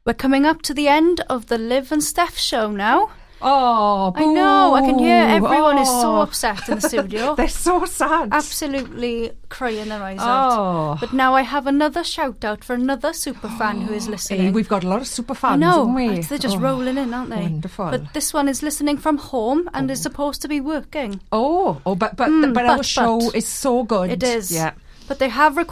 We're coming up to the end of the Liv and Steph show now. Oh, boo. I know. I can hear everyone is so upset in the studio. They're so sad. Absolutely crying their eyes out. But now I have another shout out for another super fan who is listening. Hey, we've got a lot of super fans, I know. haven't we? They're just rolling in, aren't they? Wonderful. But this one is listening from home and is supposed to be working. But our show is so good. It is. Yeah. But they have